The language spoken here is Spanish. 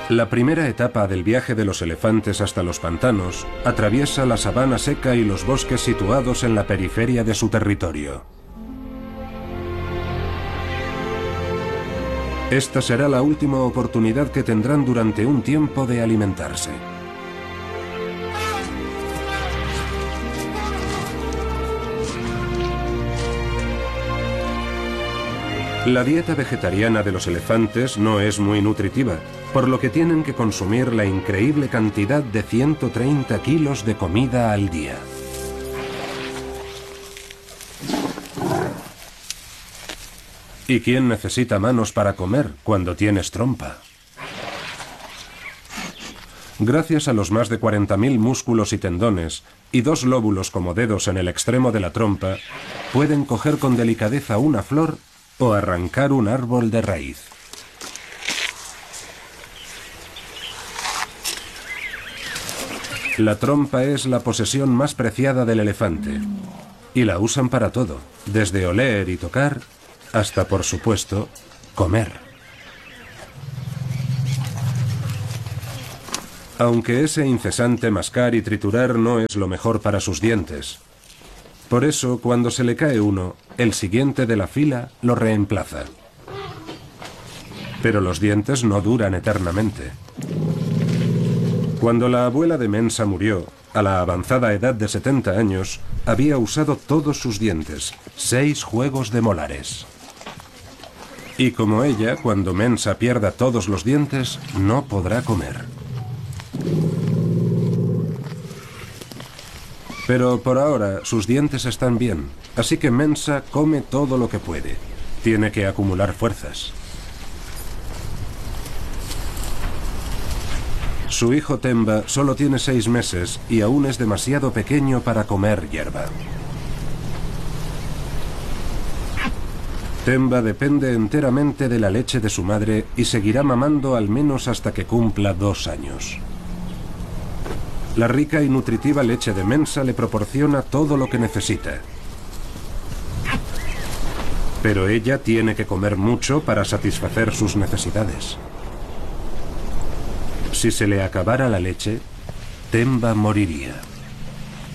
La primera etapa del viaje de los elefantes hasta los pantanos atraviesa la sabana seca y los bosques situados en la periferia de su territorio. Esta será la última oportunidad que tendrán durante un tiempo de alimentarse. La dieta vegetariana de los elefantes no es muy nutritiva, por lo que tienen que consumir la increíble cantidad de 130 kilos de comida al día. ¿Y quién necesita manos para comer cuando tienes trompa? Gracias a los más de 40.000 músculos y tendones y 2 lóbulos como dedos en el extremo de la trompa, pueden coger con delicadeza una flor o arrancar un árbol de raíz. La trompa es la posesión más preciada del elefante y la usan para todo, desde oler y tocar hasta, por supuesto, comer. Aunque ese incesante mascar y triturar no es lo mejor para sus dientes. Por eso, cuando se le cae uno, el siguiente de la fila lo reemplaza. Pero los dientes no duran eternamente. Cuando la abuela de Mensa murió, a la avanzada edad de 70 años, había usado todos sus dientes, 6 juegos de molares. Y como ella, cuando Mensa pierda todos los dientes, no podrá comer. Pero por ahora sus dientes están bien, así que Mensa come todo lo que puede. Tiene que acumular fuerzas. Su hijo Temba solo tiene 6 meses y aún es demasiado pequeño para comer hierba. Temba depende enteramente de la leche de su madre y seguirá mamando al menos hasta que cumpla 2 años. La rica y nutritiva leche de Mensa le proporciona todo lo que necesita. Pero ella tiene que comer mucho para satisfacer sus necesidades. Si se le acabara la leche, Temba moriría.